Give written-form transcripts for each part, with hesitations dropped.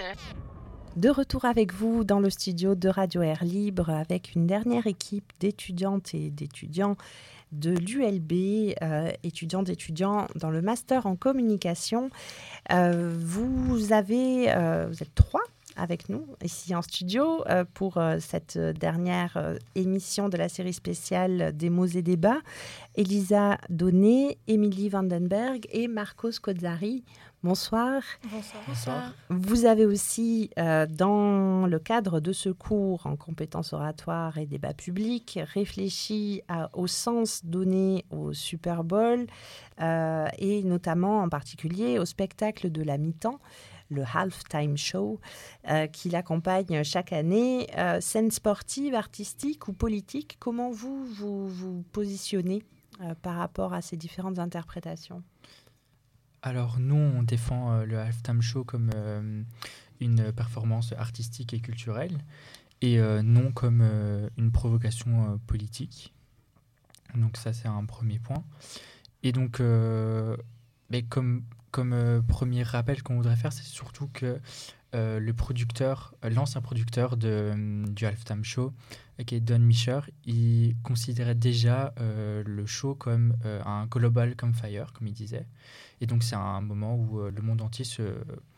De retour avec vous dans le studio de Radio Air Libre avec une dernière équipe d'étudiantes et d'étudiants de l'ULB, étudiants dans le master en communication. Vous êtes 3 avec nous ici en studio pour cette dernière émission de la série spéciale des mots et débats. Elisa Donnet, Émilie Vandenberg et Marcos Cozzari. Bonsoir. Bonsoir. Vous avez aussi, dans le cadre de ce cours en compétences oratoires et débat public, réfléchi au sens donné au Super Bowl et notamment en particulier au spectacle de la mi-temps, le Halftime Show, qui l'accompagne chaque année. Scène sportive, artistique ou politique, comment vous positionnez par rapport à ces différentes interprétations ? Alors nous, on défend le Halftime Show comme une performance artistique et culturelle et non comme une provocation politique. Donc ça, c'est un premier point. Et donc, comme premier rappel qu'on voudrait faire, c'est surtout que l'ancien producteur du Halftime Show, qui est Don Mischer, il considérait déjà le show comme un global campfire, comme il disait. Et donc c'est un moment où le monde entier se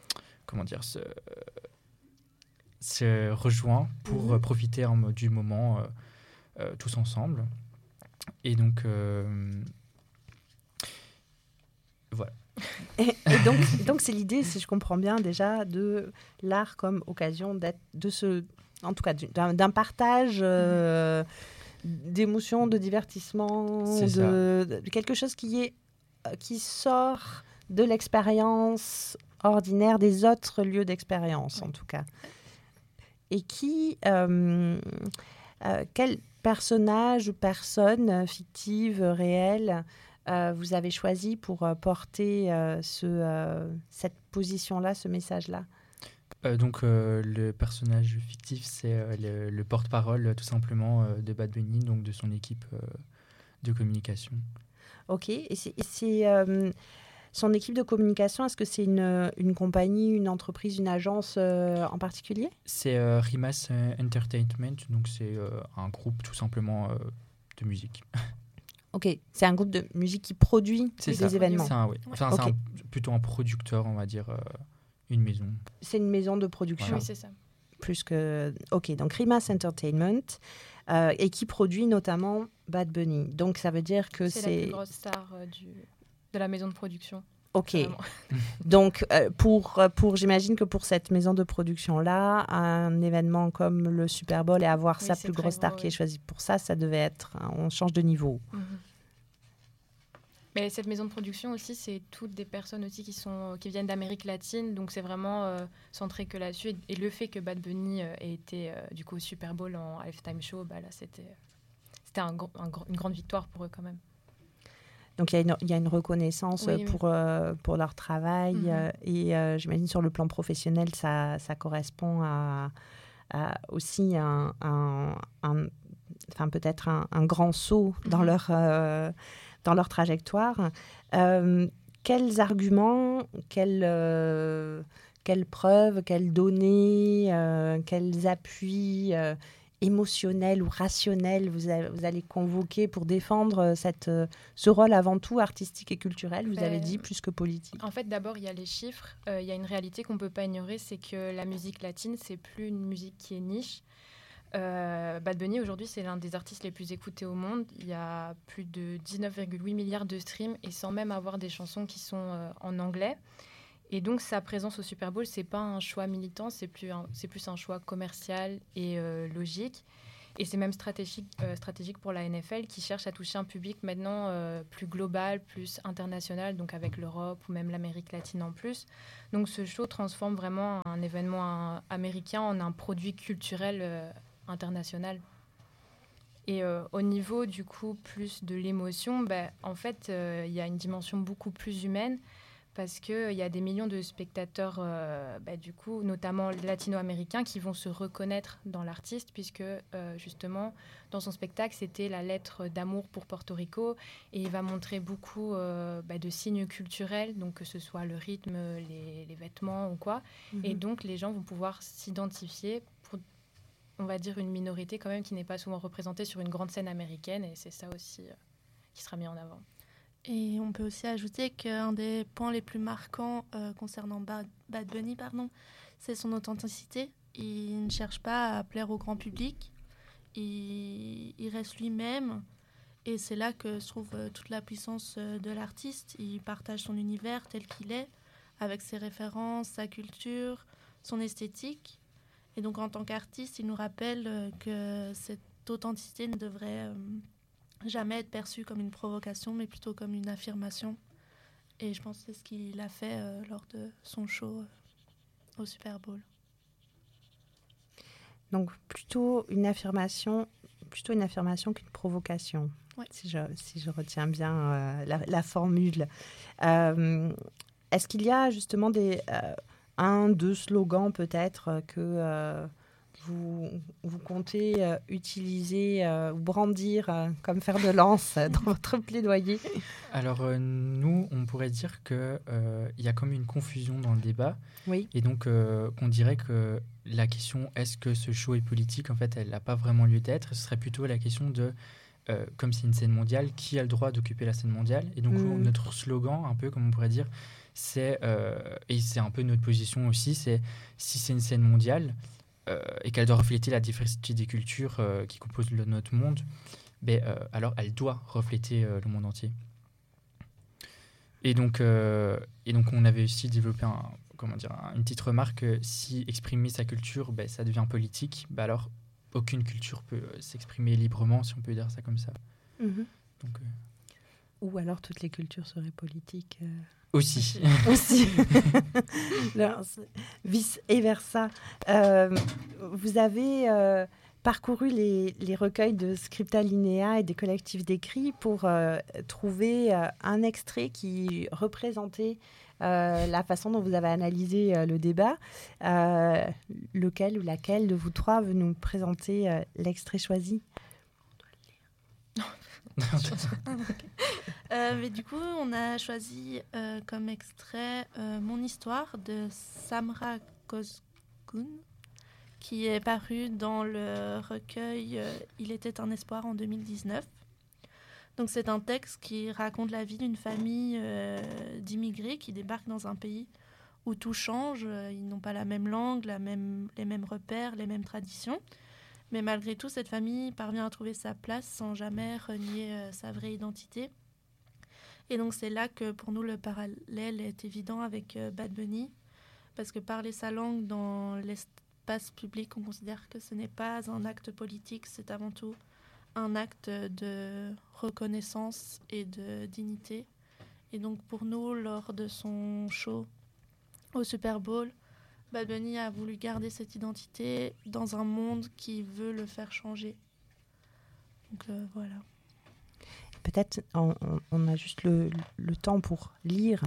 rejoint pour profiter du moment tous ensemble. Et donc voilà. Et donc c'est l'idée, si je comprends bien déjà, de l'art comme occasion en tout cas d'un partage d'émotions, de divertissement, de quelque chose qui sort de l'expérience ordinaire des autres lieux d'expérience, en tout cas. Et quel personnage ou personne fictive, réelle, vous avez choisi pour porter cette position-là, ce message-là ? Donc le personnage fictif, c'est le porte-parole tout simplement de Bad Bunny, donc de son équipe de communication. Ok, et c'est son équipe de communication, est-ce que c'est une compagnie, une entreprise, une agence en particulier ? C'est Rimas Entertainment, donc c'est un groupe tout simplement de musique. Ok, c'est un groupe de musique qui produit des événements. C'est plutôt un producteur, on va dire, une maison. C'est une maison de production. Voilà. Oui, c'est ça. Plus que... Ok, donc Rimas Entertainment, et qui produit notamment Bad Bunny. Donc ça veut dire que c'est... C'est la plus grosse star de la maison de production. Ok. Donc, j'imagine que pour cette maison de production-là, un événement comme le Super Bowl et avoir sa plus grosse star qui est choisie pour ça, ça devait être... on change de niveau. Mm-hmm. Mais cette maison de production aussi, c'est toutes des personnes aussi qui viennent d'Amérique latine. Donc, c'est vraiment centré que là-dessus. Et le fait que Bad Bunny ait été du coup au Super Bowl en Halftime Show, là, c'était une grande victoire pour eux quand même. Donc, il y a une reconnaissance pour leur travail. Mm-hmm. Et j'imagine sur le plan professionnel, ça correspond à aussi peut-être un grand saut dans leur trajectoire. Quels arguments, quelles preuves, quelles données, quels appuis émotionnels ou rationnels vous allez convoquer pour défendre ce rôle avant tout artistique et culturel, vous avez dit, plus que politique? En fait, d'abord, il y a les chiffres. Il y a une réalité qu'on ne peut pas ignorer, c'est que la musique latine, c'est plus une musique qui est niche. Bad Bunny, aujourd'hui, c'est l'un des artistes les plus écoutés au monde. Il y a plus de 19,8 milliards de streams et sans même avoir des chansons qui sont en anglais. Et donc, sa présence au Super Bowl, c'est pas un choix militant, c'est plus un choix commercial et logique. Et c'est même stratégique pour la NFL qui cherche à toucher un public maintenant plus global, plus international, donc avec l'Europe ou même l'Amérique latine en plus. Donc, ce show transforme vraiment un événement américain en un produit culturel international. Et au niveau du coup plus de l'émotion, en fait il y a une dimension beaucoup plus humaine parce qu'il y a des millions de spectateurs, du coup, notamment latino-américains, qui vont se reconnaître dans l'artiste, puisque justement, dans son spectacle, c'était la lettre d'amour pour Porto Rico, et il va montrer beaucoup de signes culturels, donc que ce soit le rythme, les vêtements ou quoi, et donc les gens vont pouvoir s'identifier pour, on va dire, une minorité quand même qui n'est pas souvent représentée sur une grande scène américaine, et c'est ça aussi qui sera mis en avant. Et on peut aussi ajouter qu'un des points les plus marquants concernant Bad Bunny, c'est son authenticité. Il ne cherche pas à plaire au grand public, il reste lui-même, et c'est là que se trouve toute la puissance de l'artiste. Il partage son univers tel qu'il est, avec ses références, sa culture, son esthétique. Et donc en tant qu'artiste, il nous rappelle que cette authenticité ne devrait jamais être perçue comme une provocation, mais plutôt comme une affirmation. Et je pense que c'est ce qu'il a fait lors de son show au Super Bowl. Donc plutôt une affirmation qu'une provocation, ouais. si je retiens bien la formule. Est-ce qu'il y a justement deux slogans peut-être que vous comptez utiliser ou brandir comme fer de lance dans votre plaidoyer? Alors nous, on pourrait dire qu'il y a comme une confusion dans le débat. Oui. Et donc qu'on dirait que la question est-ce que ce show est politique, en fait, elle n'a pas vraiment lieu d'être. Ce serait plutôt la question de, comme c'est une scène mondiale, qui a le droit d'occuper la scène mondiale? Et donc notre slogan, un peu comme on pourrait dire, c'est, et c'est un peu notre position aussi, c'est si c'est une scène mondiale, et qu'elle doit refléter la diversité des cultures qui composent notre monde, alors elle doit refléter le monde entier. Et donc on avait aussi développé une petite remarque, si exprimer sa culture, ça devient politique, alors aucune culture peut s'exprimer librement, si on peut dire ça comme ça. Donc, ou alors toutes les cultures seraient politiques. Aussi. Vice et versa. Vous avez parcouru les recueils de Scripta Linea et des collectifs d'écrits pour trouver un extrait qui représentait la façon dont vous avez analysé le débat. Lequel ou laquelle de vous trois veut nous présenter l'extrait choisi? Mais du coup, on a choisi comme extrait Mon histoire de Samra Kozgun, qui est paru dans le recueil Il était un espoir en 2019. Donc c'est un texte qui raconte la vie d'une famille d'immigrés qui débarquent dans un pays où tout change. Ils n'ont pas la même langue, les mêmes repères, les mêmes traditions. Mais malgré tout, cette famille parvient à trouver sa place sans jamais renier sa vraie identité. Et donc c'est là que pour nous le parallèle est évident avec Bad Bunny, parce que parler sa langue dans l'espace public, on considère que ce n'est pas un acte politique, c'est avant tout un acte de reconnaissance et de dignité. Et donc pour nous, lors de son show au Super Bowl, Bad Bunny a voulu garder cette identité dans un monde qui veut le faire changer. Donc voilà. Peut-être on a juste le temps pour lire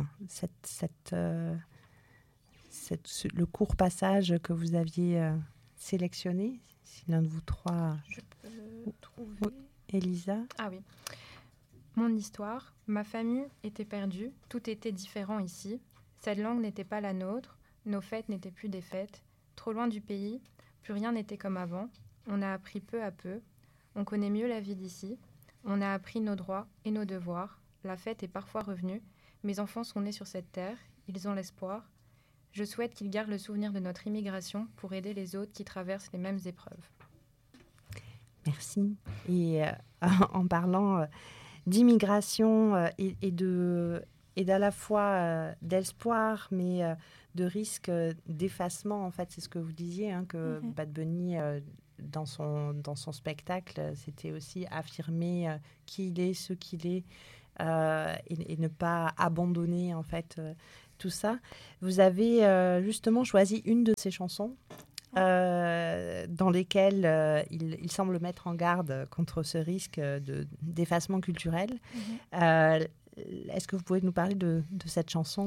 le court passage que vous aviez sélectionné. Si l'un de vous trois... Je peux le trouver. Elisa? Ah oui. Mon histoire. Ma famille était perdue. Tout était différent ici. Cette langue n'était pas la nôtre. Nos fêtes n'étaient plus des fêtes. Trop loin du pays. Plus rien n'était comme avant. On a appris peu à peu. On connaît mieux la vie d'ici. On a appris nos droits et nos devoirs. La fête est parfois revenue. Mes enfants sont nés sur cette terre. Ils ont l'espoir. Je souhaite qu'ils gardent le souvenir de notre immigration pour aider les autres qui traversent les mêmes épreuves. Merci. Et en parlant d'immigration et d'à la fois d'espoir, mais de risque d'effacement, en fait, c'est ce que vous disiez, que Bad Bunny, dans son spectacle, c'était aussi affirmer qui il est, ce qu'il est, et ne pas abandonner, en fait, tout ça. Vous avez justement choisi une de ces chansons dans lesquelles il semble mettre en garde contre ce risque d'effacement culturel. Est-ce que vous pouvez nous parler de cette chanson ?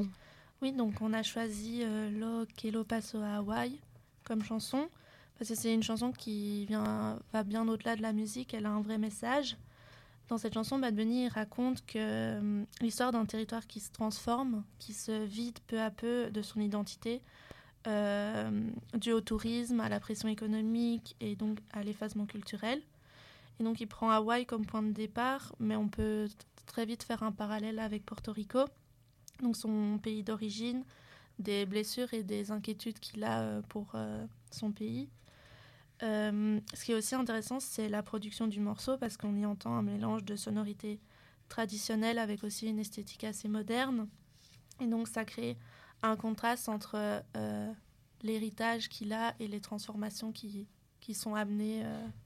Oui, donc on a choisi Lo Que Lo Paso à Hawaï comme chanson, parce que c'est une chanson qui va bien au-delà de la musique, elle a un vrai message. Dans cette chanson, Bad Bunny raconte que l'histoire d'un territoire qui se transforme, qui se vide peu à peu de son identité, dû au tourisme, à la pression économique et donc à l'effacement culturel. Et donc il prend Hawaï comme point de départ, mais on peut très vite faire un parallèle avec Porto Rico, donc son pays d'origine, des blessures et des inquiétudes qu'il a pour son pays. Ce qui est aussi intéressant, c'est la production du morceau, parce qu'on y entend un mélange de sonorités traditionnelles avec aussi une esthétique assez moderne. Et donc ça crée un contraste entre l'héritage qu'il a et les transformations qui sont amenées.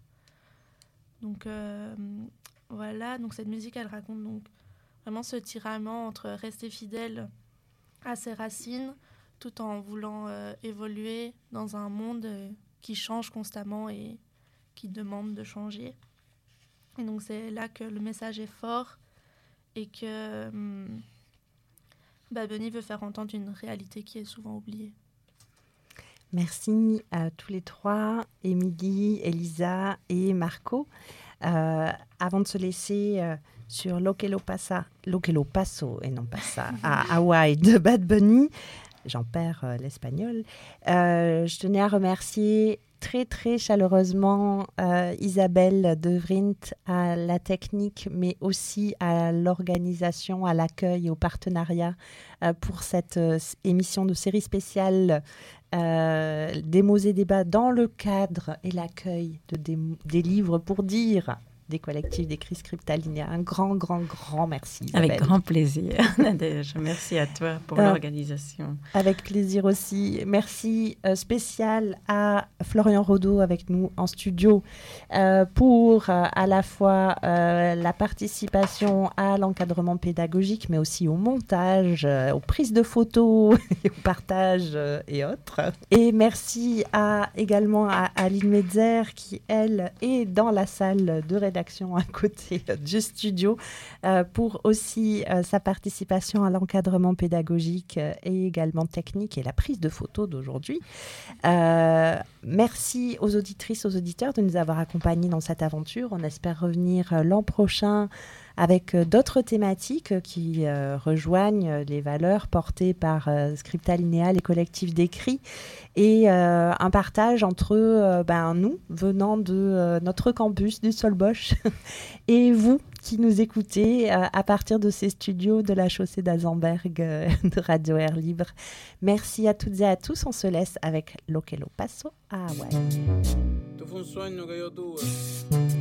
Donc voilà, donc cette musique, elle raconte donc vraiment ce tiraillement entre rester fidèle à ses racines tout en voulant évoluer dans un monde qui change constamment et qui demande de changer. Et donc c'est là que le message est fort et que Bad Bunny veut faire entendre une réalité qui est souvent oubliée. Merci à tous les trois, Émilie, Elisa et Marco. Avant de se laisser sur Lo Que Lo Paso et non pas ça, à Hawaï de Bad Bunny, j'en perds l'espagnol, je tenais à remercier très très chaleureusement Isabelle De Vrint à la technique, mais aussi à l'organisation, à l'accueil, au partenariat pour cette émission de série spéciale des mots et débats dans le cadre et l'accueil des livres pour dire des collectifs d'écrits Scriptalinea. Un grand merci, Isabelle. Avec grand plaisir, Nadège. Merci à toi pour l'organisation. Avec plaisir aussi. Merci spécial à Florian Rodeau avec nous en studio pour à la fois la participation à l'encadrement pédagogique, mais aussi au montage, aux prises de photos, et au partage et autres. Et merci également à Aline Metzer qui, elle, est dans la salle de rédaction à côté du studio pour aussi sa participation à l'encadrement pédagogique et également technique et la prise de photos d'aujourd'hui. Merci aux auditrices, aux auditeurs de nous avoir accompagnés dans cette aventure. On espère revenir l'an prochain avec d'autres thématiques qui rejoignent les valeurs portées par Scriptalinea, les collectifs d'écrits, et un partage entre nous, venant de notre campus du Solbosch, et vous qui nous écoutez à partir de ces studios de la chaussée d'Alzenberg de Radio Air Libre. Merci à toutes et à tous. On se laisse avec Lo Que Lo Paso à Hawaï.